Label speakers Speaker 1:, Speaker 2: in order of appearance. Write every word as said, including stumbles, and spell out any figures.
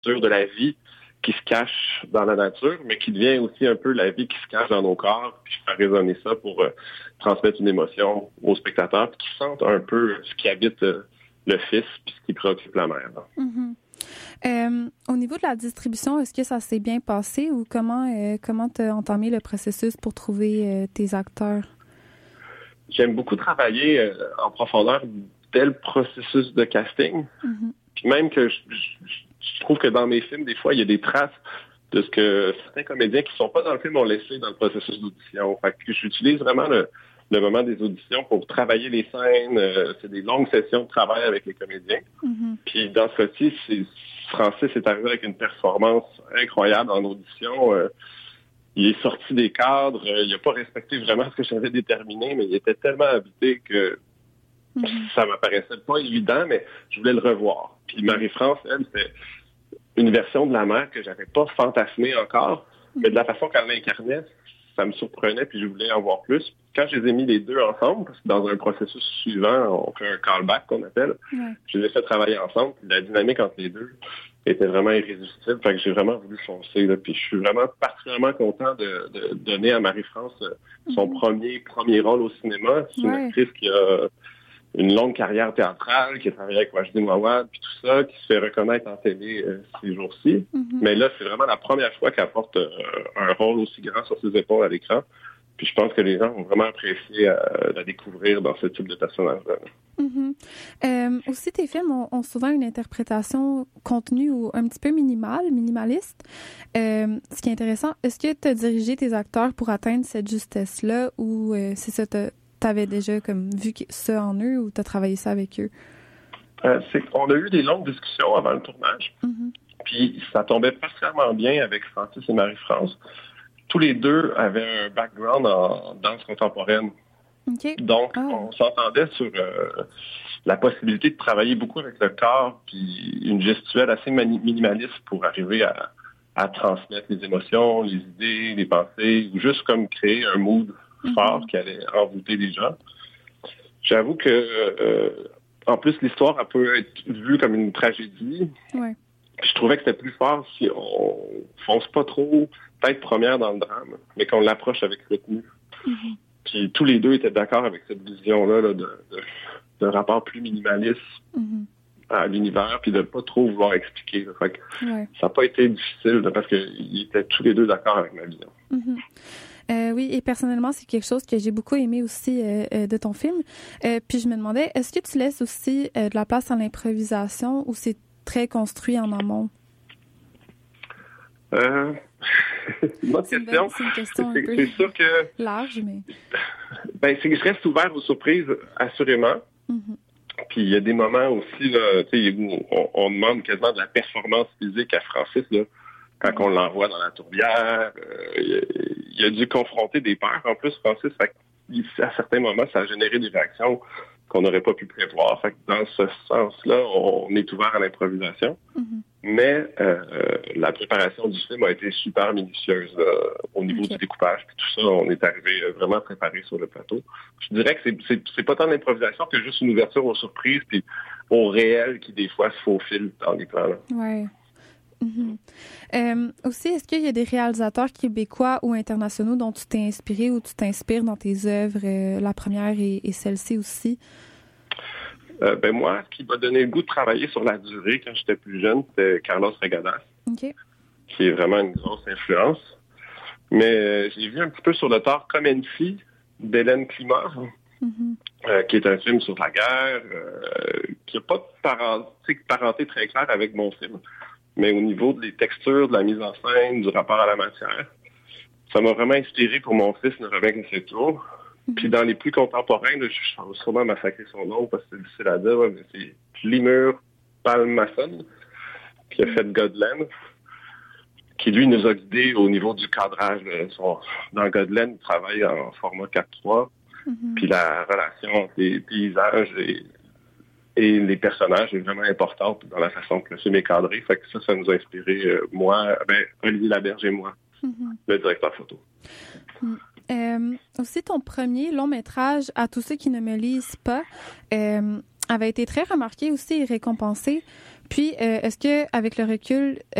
Speaker 1: de la vie qui se cache dans la nature, mais qui devient aussi un peu la vie qui se cache dans nos corps, puis faire résonner ça pour euh, transmettre une émotion aux spectateurs, puis qu'ils sentent un peu ce qui habite euh, le fils, puis ce qui préoccupe la mère.
Speaker 2: Mm-hmm. Euh, au niveau de la distribution, est-ce que ça s'est bien passé ou comment euh, comment t'as entamé le processus pour trouver euh, tes acteurs?
Speaker 1: J'aime beaucoup travailler euh, en profondeur dès le processus de casting. Mm-hmm. Puis même que je, je, je trouve que dans mes films, des fois, il y a des traces de ce que certains comédiens qui ne sont pas dans le film ont laissé dans le processus d'audition. Fait que j'utilise vraiment le, le moment des auditions pour travailler les scènes. Euh, c'est des longues sessions de travail avec les comédiens. Mm-hmm. Puis dans ce cas-ci, c'est, Francis est arrivé avec une performance incroyable en audition. Euh, il est sorti des cadres. Euh, il n'a pas respecté vraiment ce que j'avais déterminé, mais il était tellement habité que mm-hmm. ça m'apparaissait pas évident, mais je voulais le revoir. Puis Marie-France, elle, c'était une version de la mère que j'avais pas fantasmée encore, mais de la façon qu'elle l'incarnait, ça me surprenait, puis je voulais en voir plus. Quand je les ai mis les deux ensemble, parce que dans un processus suivant, on fait un callback qu'on appelle, ouais. je les ai fait travailler ensemble, puis la dynamique entre les deux était vraiment irrésistible, fait que j'ai vraiment voulu foncer, là, puis je suis vraiment particulièrement content de, de donner à Marie-France son mm-hmm. premier premier rôle au cinéma. C'est ouais. une actrice qui a une longue carrière théâtrale, qui a travaillé avec Wajdi Mouawad, puis tout ça, qui se fait reconnaître en télé euh, ces jours-ci. Mm-hmm. Mais là, c'est vraiment la première fois qu'elle porte euh, un rôle aussi grand sur ses épaules à l'écran. Puis je pense que les gens vont vraiment apprécier euh, la découvrir dans ce type de personnage-là.
Speaker 2: Mm-hmm. Euh, aussi, tes films ont, ont souvent une interprétation contenue ou un petit peu minimale, minimaliste. Euh, ce qui est intéressant, est-ce que tu as dirigé tes acteurs pour atteindre cette justesse-là ou euh, c'est ça, t'as T'avais déjà comme vu ça en eux ou t'as travaillé ça avec eux?
Speaker 1: Euh, c'est qu'on a eu des longues discussions avant le tournage. Mm-hmm. Puis ça tombait particulièrement bien avec Francis et Marie-France. Tous les deux avaient un background en danse contemporaine.
Speaker 2: Okay.
Speaker 1: Donc,
Speaker 2: oh.
Speaker 1: on s'entendait sur euh, la possibilité de travailler beaucoup avec le corps puis une gestuelle assez mani- minimaliste pour arriver à, à transmettre les émotions, les idées, les pensées, ou juste comme créer un mood fort mm-hmm. qui allait envoûter les gens. J'avoue que, euh, en plus, l'histoire elle peut être vue comme une tragédie.
Speaker 2: Ouais.
Speaker 1: Je trouvais que c'était plus fort si on fonce pas trop tête première dans le drame, mais qu'on l'approche avec retenue. Mm-hmm. Puis tous les deux étaient d'accord avec cette vision-là là, de, de, de rapport plus minimaliste mm-hmm. à l'univers, puis de pas trop vouloir expliquer. Là. Fait que ouais. ça n'a pas été difficile là, parce qu'ils étaient tous les deux d'accord avec ma vision.
Speaker 2: Mm-hmm. Euh, oui, et personnellement, c'est quelque chose que j'ai beaucoup aimé aussi euh, euh, de ton film. Euh, puis je me demandais, est-ce que tu laisses aussi euh, de la place à l'improvisation ou c'est très construit en amont?
Speaker 1: Euh... une autre
Speaker 2: c'est
Speaker 1: question.
Speaker 2: Une, c'est une question un
Speaker 1: c'est,
Speaker 2: peu
Speaker 1: c'est sûr que
Speaker 2: large, mais...
Speaker 1: Ben, c'est que je reste ouvert aux surprises, assurément. Mm-hmm. Puis il y a des moments aussi, là, tu sais, où on, on demande quasiment de la performance physique à Francis, là. Quand on l'envoie dans la tourbière, euh, il, il a dû confronter des peurs. En plus, Francis, fait, à certains moments, ça a généré des réactions qu'on n'aurait pas pu prévoir. Fait que dans ce sens-là, on est ouvert à l'improvisation. Mm-hmm. Mais euh, la préparation du film a été super minutieuse là, au niveau okay. du découpage. Puis tout ça, on est arrivé vraiment préparé sur le plateau. Je dirais que c'est, c'est, c'est pas tant l'improvisation que juste une ouverture aux surprises puis au réel qui, des fois, se faufile dans les plans. Là.
Speaker 2: Ouais. Mm-hmm. Euh, aussi, est-ce qu'il y a des réalisateurs québécois ou internationaux dont tu t'es inspiré ou tu t'inspires dans tes œuvres, euh, la première et, et celle-ci aussi?
Speaker 1: Euh, ben moi, ce qui m'a donné le goût de travailler sur la durée quand j'étais plus jeune, c'était Carlos Regadas,
Speaker 2: okay.
Speaker 1: qui est vraiment une grosse influence. Mais euh, j'ai vu un petit peu sur le tard comme une fille d'Hélène Klimov, mm-hmm. euh, qui est un film sur la guerre, euh, qui n'a pas de parenté, parenté très claire avec mon film. Mais au niveau des textures, de la mise en scène, du rapport à la matière, ça m'a vraiment inspiré pour mon fils, Ne revient que c'est tout. Mm-hmm. Puis dans les plus contemporains, là, je vais sûrement massacrer son nom parce que c'est difficile à dire, mais c'est Limur Palmason, qui a fait Godland, qui lui nous a guidés au niveau du cadrage. Là. Son, dans Godland, il travaille en format quatre trois, mm-hmm. puis la relation entre les paysages et Et les personnages est vraiment importante dans la façon que le film est cadré. Fait que ça, ça nous a inspiré, euh, moi, ben, Olivier Laberge et moi, mm-hmm. le directeur photo.
Speaker 2: Mm. Euh, aussi, ton premier long métrage, À tous ceux qui ne me lisent pas, euh, avait été très remarqué aussi et récompensé. Puis, euh, est-ce que avec le recul,